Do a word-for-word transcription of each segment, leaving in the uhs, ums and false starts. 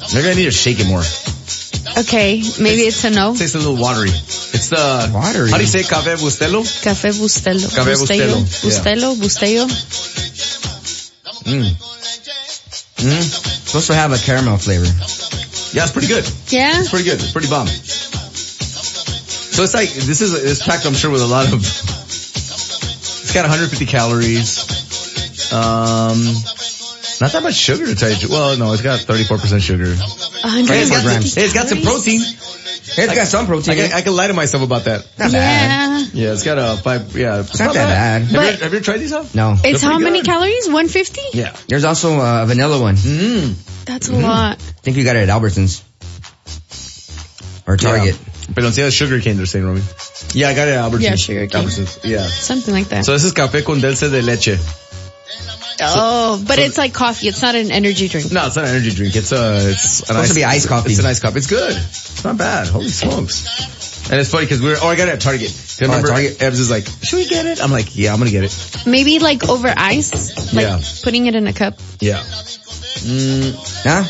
Maybe I need to shake it more. Okay, maybe it's, it's a no. It tastes a little watery. It's the... Watery? How do you say Café Bustelo? Café Bustelo. Café Bustelo. Bustelo. Bustelo. Mm. Mm. Supposed to have a caramel flavor. Yeah, it's pretty good. Yeah? It's pretty good. It's pretty bomb. So it's like, this is it's packed, I'm sure, with a lot of... It's got one hundred fifty calories. Um, not that much sugar to tell you. Well, no, it's got thirty-four percent sugar. one hundred fifty grams. Hey, it's got some protein. Hey, it's got some protein. I can, I can lie to myself about that. Not yeah. bad. Yeah, it's got a five, yeah. It's, It's not that bad. Have, But- you, have you ever tried these out? No. It's They're how pretty many good. calories? one hundred fifty? Yeah. There's also a vanilla one. Mm. That's a lot. I think you got it at Albertsons. Or Target. Yeah. But don't see the sugar cane they're saying, Romy. Yeah, I got it at Albertsons. Yeah, sugar cane. Albertsons. Yeah. Something like that. So this is café con dulce de leche. oh, but so- it's like coffee. It's not an energy drink. No, it's not an energy drink. It's a, it's an Supposed to be iced coffee. It's an iced coffee. It's good. It's not bad. Holy smokes. And it's funny because we're, oh, I got it at Target. Remember, Oh, Target? Ebbs is like, should we get it? I'm like, yeah, I'm gonna get it. Maybe like over ice. Like Yeah. putting it in a cup. Yeah. Mm, Huh?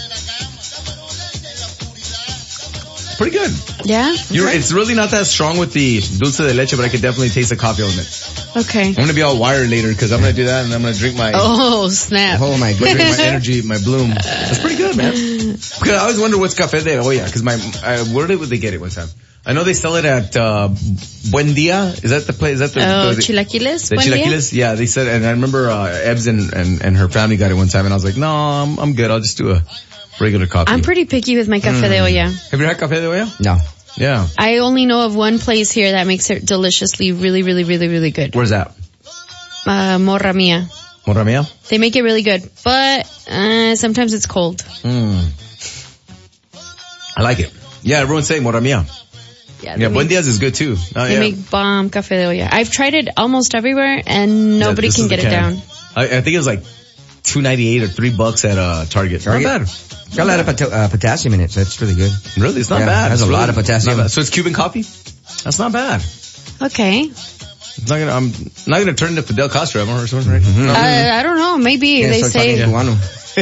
pretty good. Yeah? You're, Okay. it's really not that strong with the dulce de leche, but I could definitely taste the coffee on it. Okay. I'm gonna be all wired later because I'm gonna do that and I'm gonna drink my, Oh, snap. Oh my drink goodness. my energy, my bloom. That's pretty good, man. Because I always wonder what's café de olla, because my, I, where did they get it one time? I know they sell it at, uh, Buen Dia. Is that the place? Is that the, Oh, the chilaquiles? The Buen Dia? chilaquiles? Yeah, they said, and I remember, uh, Ebbs and, and, and her family got it one time and I was like, no, I'm, I'm good. I'll just do a regular coffee. I'm pretty picky with my café de olla. Have you had café de olla? No. Yeah. I only know of one place here that makes it deliciously, really, really, really, really good. Where's that? Uh, Morra Mia. Morra Mia? They make it really good, but uh, sometimes it's cold. Mm. I like it. Yeah, everyone's saying Morra Mia. Yeah, they Yeah, make, Buen Dias is good too. Oh, they yeah. make bomb café de olla. I've tried it almost everywhere, and nobody Yeah, this can is get the it can. down. I, I think it was like two ninety-eight or three bucks at uh, Target. Target? Not bad. Got a lot of pot- uh, potassium in it, so it's really good. Really, it's not Yeah, bad. it has It's a lot really of potassium. not bad. So it's Cuban coffee? That's not bad. Okay. It's not gonna, I'm not gonna turn into Fidel Castro, am I or something, right? Mm-hmm. No. Uh, I don't know. Maybe Yeah, they start say. talking Cubano.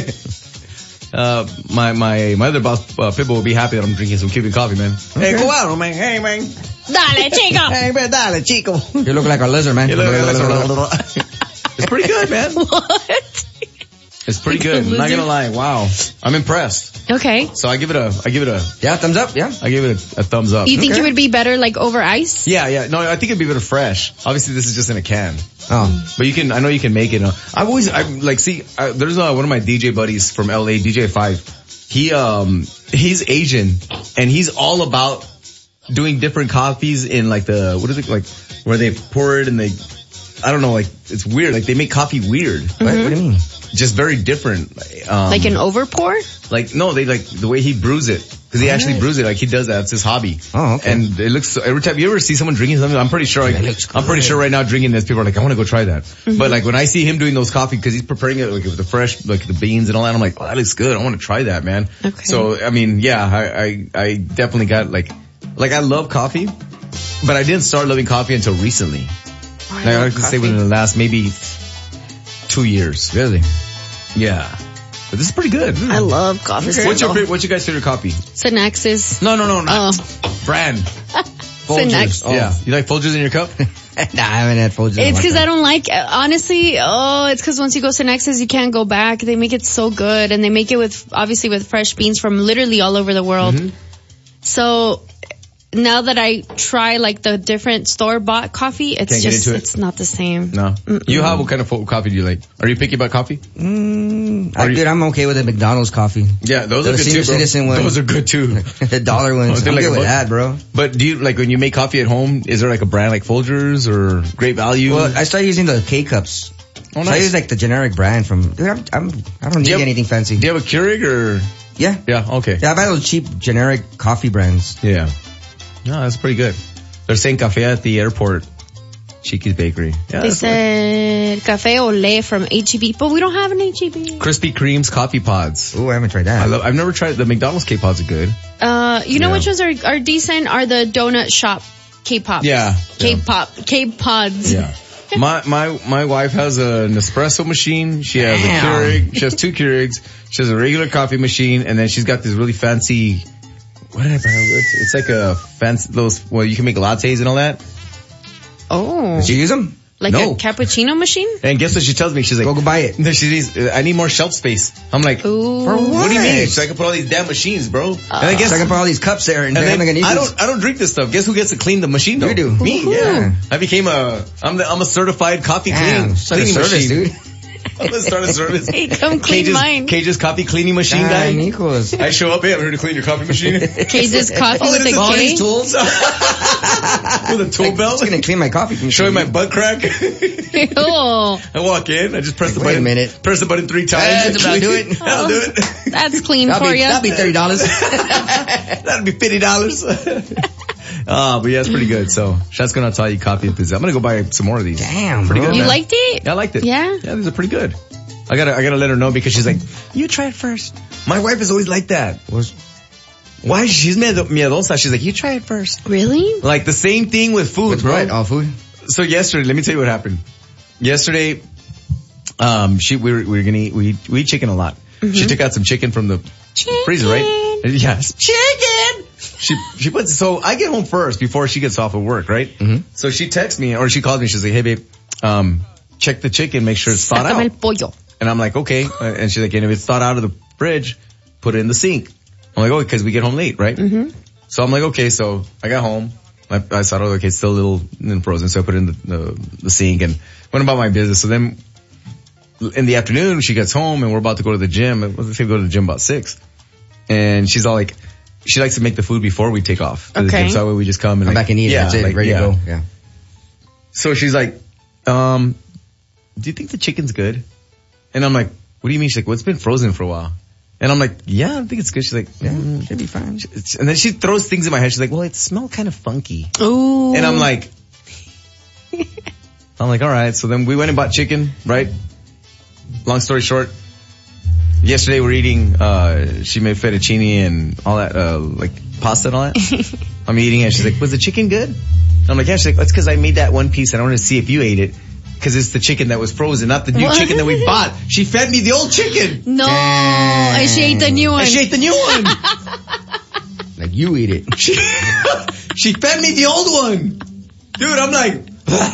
uh, my, my, my other boss, uh, Pitbull will be happy that I'm drinking some Cuban coffee, man. Hey, Cubano, man. Hey, man. Dale, chico. Hey, man, dale, chico. You look like a lizard, man. You look like a- It's pretty good, man. What? It's pretty Like a good. I'm not lizard? gonna lie. Wow. I'm impressed. Okay. So I give it a, I give it a, Yeah, thumbs up, yeah. I give it a, a thumbs up. You think Okay. it would be better like over ice? Yeah, yeah. No, I think it'd be better fresh. Obviously, this is just in a can. Oh. But you can, I know you can make it. Uh, I've always, I like, see, I, there's uh, one of my D J buddies from L A, D J five. He, um, he's Asian and he's all about doing different coffees in like the, what is it, like, where they pour it and they, I don't know, like, it's weird. Like, they make coffee weird. What, what do you mean? Just very different. Um, Like an overpour? Like, no, they like, the way he brews it. Cause he actually brews it, like he does that. It's his hobby. Oh, okay. And it looks, so, every time you ever see someone drinking something, I'm pretty sure, like, It looks I'm pretty good. sure right now drinking this, people are like, I want to go try that. But like when I see him doing those coffee, cause he's preparing it like with the fresh, like the beans and all that, I'm like, oh, that looks good. I want to try that, man. Okay. So, I mean, yeah, I, I, I definitely got like, like I love coffee, but I didn't start loving coffee until recently. Like, I could say within the last maybe two years. Really? Yeah. But this is pretty good. I love coffee. What's your favorite, what's your guys' favorite coffee? Synaxis. No, no, no, not Oh. brand. Synax. Oh. Yeah. You like Folgers in your cup? Nah, I haven't had Folgers. in a It's long because time. I don't like, honestly, oh, it's because once you go Synaxis, you can't go back. They make it so good, and they make it with, obviously with fresh beans from literally all over the world. Mm-hmm. So, now that I try like the different store-bought coffee, it's Can't get just, into it? it's not the same. No. You have what kind of fo- coffee do you like? Are you picky about coffee? Mm, I, Are you- dude, I'm okay with the McDonald's coffee. Yeah, those The are good senior too, bro. citizen one. Those are good too. The dollar ones. Oh, they're I'm like good a with buck? that, bro. But do you, like when you make coffee at home, is there like a brand like Folgers or Great Value? Well, I started using the K-Cups. Oh, So I nice. use like the generic brand from, dude, I'm, I'm, I don't need you have- anything fancy. Do you have a Keurig or? Yeah. Yeah, okay. Yeah, I buy those cheap generic coffee brands. Yeah. No, that's pretty good. They're saying cafe at the airport. Chiqui's Bakery. Yeah, They that's said Café Olé from H E B, but we don't have an H E B. like Krispy Kreme's coffee pods. Ooh, I haven't tried that. I love, I've never tried, the McDonald's K-pods are good. Uh, you know Yeah. which ones are, are decent? Are the donut shop K-pop. Yeah. K-pop. K-pods. Yeah. My my my wife has a Nespresso machine. She has Damn. a Keurig. She has two Keurigs. She has a regular coffee machine, and then she's got this really fancy. What did I buy? It's, it's like a fancy those. Well, you can make lattes and all that. Oh. Did you use them? Like No. a cappuccino machine? And guess what she tells me? She's like, Go, go buy it. No, she needs, uh, I need more shelf space. I'm like, Ooh. For what do you mean? What? So I can put all these damn machines, bro. and I guess So I can put all these cups there and, and then then I'm gonna need I this. don't I don't drink this stuff. Guess who gets to clean the machine though? You do. Me, Woohoo. yeah. I became a I'm the I'm a certified coffee Damn, cleaning start a cleaning service, machine. dude. I'm gonna start a service. Hey, come clean Cage's, mine. Cage's coffee cleaning machine guy. Damn, Nicholas. I show up, hey, I'm here to clean your coffee machine. Cage's coffee Oh, with it is a all K? these tools. With a tool Like, belt. it's gonna clean my coffee machine. Showing my butt crack. Oh, I walk in, I just press the Wait a button. minute. Press the button three times. That's about do it. That'll do it. that's clean That'll for be, you. that'll be thirty dollars. That'd be fifty dollars. Ah, but yeah, it's pretty good. So, Shat's gonna tell you coffee and pizza. I'm gonna go buy some more of these. Damn, Pretty bro. good, You man. liked it? Yeah, I liked it. Yeah? Yeah, these are pretty good. I gotta, I gotta let her know because she's like, you try it first. My wife is always like that. Was- Why? She's miedo- miedosa. She's like, you try it first. Really? Like the same thing with food, With bro. what? All food? So yesterday, let me tell you what happened. Yesterday, um, she, we were, we were gonna eat, we, we eat chicken a lot. She took out some chicken from the freezer, right? Yes. Chicken! She, she puts, so I get home first before she gets off of work, right? Mhm. So she texts me, or she calls me, she's like, hey babe, um, check the chicken, make sure it's thawed Sácame el out. pollo. And I'm like, okay. And she's like, and if it's thawed out of the fridge, put it in the sink. I'm like, oh, cause we get home late, right? Mm-hmm. So I'm like, okay, so I got home. I, I saw, okay, it's still a little in frozen, so I put it in the, the, the sink and went about my business. So then in the afternoon, she gets home and we're about to go to the gym. Let's say we go to the gym about six. And she's all like, she likes to make the food before we take off to the Okay. gym. So that way we just come and Come like, back and eat it. yeah, That's it. like, Ready yeah. to go. Yeah. So she's like, um, do you think the chicken's good? And I'm like, what do you mean? She's like, well, it's been frozen for a while. And I'm like, yeah, I think it's good. She's like, Yeah, mm. should be fine. It's- and then she throws things in my head. She's like, well, it smelled kind of funky. Ooh. And I'm like, I'm like, all right. So then we went and bought chicken, right? Long story short, yesterday we're eating, uh, she made fettuccine and all that, uh, like pasta and all that. I'm eating it. She's like, was the chicken good? And I'm like, yeah. She's like, that's because I made that one piece and I wanted to see if you ate it. Cause it's the chicken that was frozen, not the new What? chicken that we bought. She fed me the old chicken. no, I she ate the new one. And she ate the new one. Like you eat it. She, she fed me the old one. Dude, I'm like,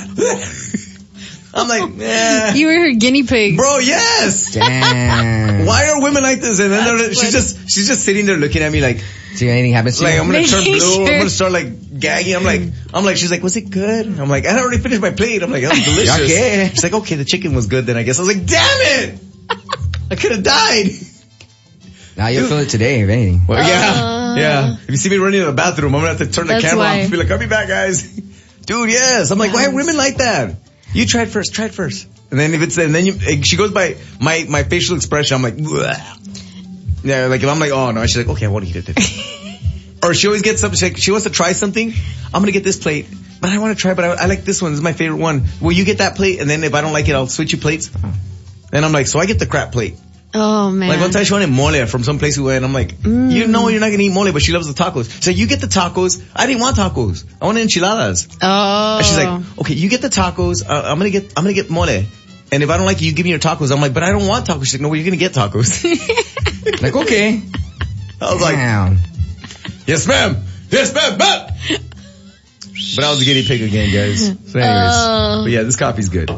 I'm like, eh. You were her guinea pig. Bro, yes. Damn. Why are women like this? And then they're- That's she's just, she's just sitting there looking at me like, See anything happens to like you? I'm gonna turn Making blue. sure. I'm gonna start like gagging. I'm like, I'm like, she's like, was it good? I'm like, I already finished my plate. I'm like, that was delicious. Okay. She's like, okay, the chicken was good then I guess. I was like, damn it. I could have died. Now you'll feel it today, if anything. Well, yeah, Uh. yeah. If you see me running to the bathroom, I'm gonna have to turn the That's camera why. off and be like, I'll be back, guys. Dude, yes. I'm like, why are Yes. women like that? You try it first, try it first. And then if it's, and then you, she goes by my, my facial expression, I'm like, bleh. Yeah, like if I'm like, oh no, she's like, okay, I won't eat it. Or she always gets something, she, like, she wants to try something. I'm gonna get this plate, but I want to try, but I, I like this one. This is my favorite one. Will you get that plate? And then if I don't like it, I'll switch you plates. And I'm like, so I get the crap plate. Oh man. Like one time she wanted mole from some place we went. I'm like, Mm. you know you're not gonna eat mole, but she loves the tacos. So you get the tacos. I didn't want tacos. I wanted enchiladas. Oh. And she's like, okay, you get the tacos. Uh, I'm gonna get, I'm gonna get mole. And if I don't like it, you give me your tacos. I'm like, but I don't want tacos. She's like, no, well, you're gonna get tacos. Like, okay. I was like, Damn. yes ma'am. Yes ma'am, ma'am. But I was a guinea pig again, guys. So anyways. Oh. But yeah, this coffee's good.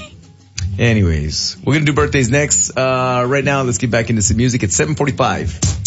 Anyways, we're gonna do birthdays next. Uh, right now, let's get back into some music. It's seven forty-five.